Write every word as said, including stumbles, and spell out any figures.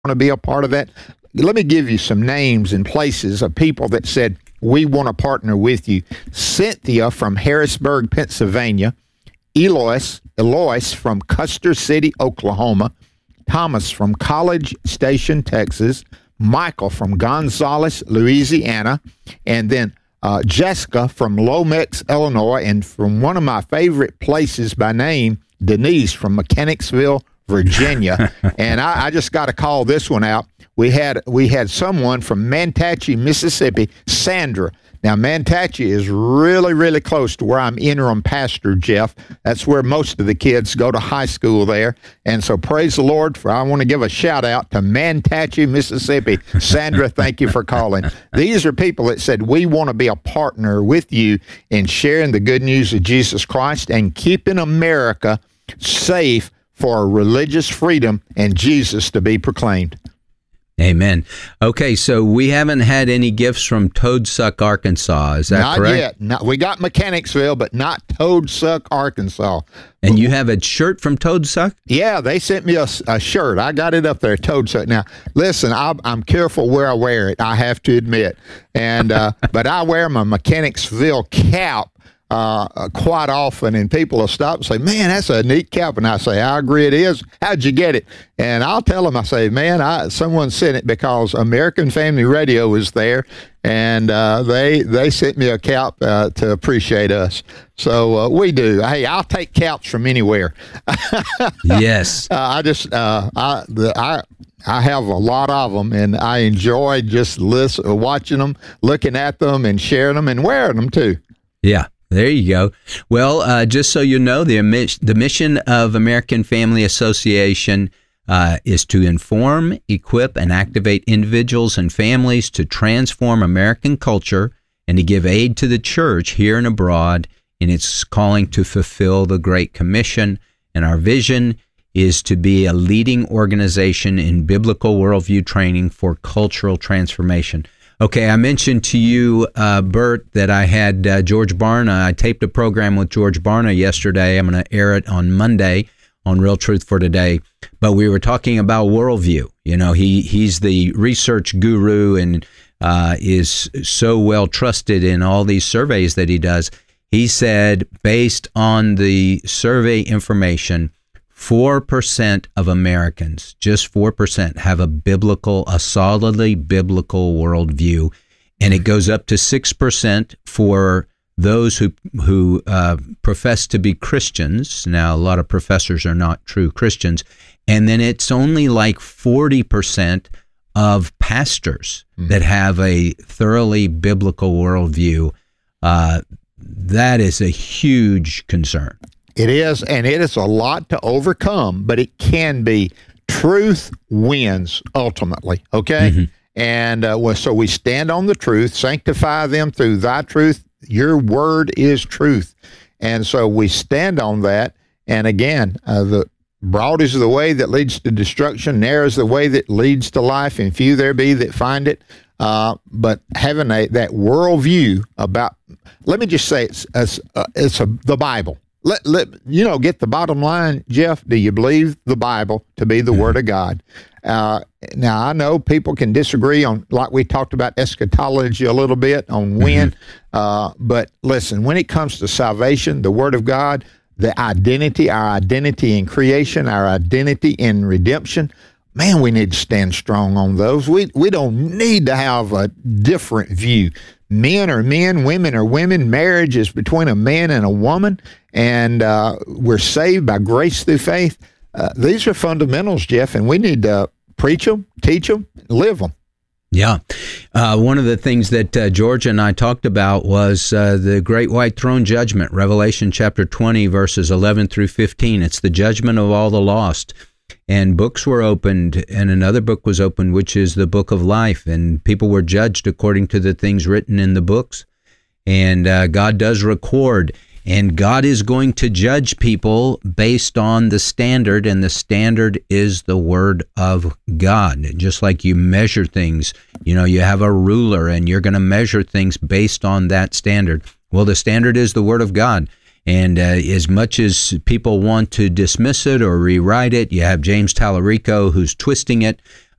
want to be a part of that? Let me give you some names and places of people that said, we want to partner with you. Cynthia from Harrisburg, Pennsylvania. Elois, Elois from Custer City, Oklahoma. Thomas from College Station, Texas. Michael from Gonzales, Louisiana. And then uh, Jessica from Lomax, Illinois. And from one of my favorite places by name, Denise from Mechanicsville, Virginia. And I, I just got to call this one out. We had we had someone from Mantachie, Mississippi, Sandra. Now, Mantachie is really, really close to where I'm interim pastor, Jeff. That's where most of the kids go to high school there. And so praise the Lord for, I want to give a shout out to Mantachie, Mississippi. Sandra, thank you for calling. These are people that said, we want to be a partner with you in sharing the good news of Jesus Christ and keeping America safe for religious freedom and Jesus to be proclaimed. Amen. Okay, so we haven't had any gifts from Toadsuck, Arkansas. Is that not correct? Not yet. Not, we got Mechanicsville, but not Toadsuck, Arkansas. And you have a shirt from Toadsuck? Yeah, they sent me a, a shirt. I got it up there, Toadsuck. Now, listen, I, I'm careful where I wear it, I have to admit. And uh, but I wear my Mechanicsville cap Uh, quite often, and people will stop and say, man, that's a neat cap. And I say, I agree it is. How'd you get it? And I'll tell them, I say, man, I, someone sent it because American Family Radio was there, and uh, they they sent me a cap uh, to appreciate us. So uh, we do. Hey, I'll take caps from anywhere. Yes. uh, I just, uh, I, the, I, I have a lot of them, and I enjoy just listen, watching them, looking at them, and sharing them, and wearing them too. Yeah. There you go. Well, uh, just so you know, the, the mission of American Family Association uh, is to inform, equip, and activate individuals and families to transform American culture and to give aid to the church here and abroad in its calling to fulfill the Great Commission. And our vision is to be a leading organization in biblical worldview training for cultural transformation. Okay, I mentioned to you, uh, Bert, that I had uh, George Barna. I taped a program with George Barna yesterday. I'm going to air it on Monday on Real Truth for Today. But we were talking about worldview. You know, he he's the research guru and uh, is so well trusted in all these surveys that he does. He said, based on the survey information, four percent of Americans, just four percent, have a biblical, a solidly biblical worldview. And it goes up to six percent for those who who uh, profess to be Christians. Now, a lot of professors are not true Christians. And then it's only like forty percent of pastors mm-hmm. that have a thoroughly biblical worldview. Uh, that is a huge concern. It is, and it is a lot to overcome, but it can be. Truth wins ultimately, okay? Mm-hmm. And uh, well, so we stand on the truth, sanctify them through thy truth. Your word is truth. And so we stand on that. And again, uh, the broad is the way that leads to destruction, narrow is the way that leads to life, and few there be that find it. Uh, but having a, that worldview about, let me just say, it's, it's, uh, it's a, the Bible. Let, let you know, get the bottom line, Jeff. Do you believe the Bible to be the Word of God? Uh, now, I know people can disagree on, like we talked about eschatology a little bit, on when. Mm-hmm. Uh, but listen, when it comes to salvation, the Word of God, the identity, our identity in creation, our identity in redemption, man, we need to stand strong on those. We we don't need to have a different view. Men are men, women are women. Marriage is between a man and a woman, and uh, we're saved by grace through faith. Uh, these are fundamentals, Jeff, and we need to preach them, teach them, live them. Yeah. Uh, one of the things that uh, George and I talked about was uh, the Great White Throne Judgment, Revelation chapter twenty, verses eleven through fifteen. It's the judgment of all the lost. And books were opened, and another book was opened, which is the book of life. And people were judged according to the things written in the books. And uh, God does record. And God is going to judge people based on the standard, and the standard is the Word of God. Just like you measure things, you know, you have a ruler, and you're going to measure things based on that standard. Well, the standard is the Word of God. And uh, as much as people want to dismiss it or rewrite it, you have James Tallarico who's twisting it.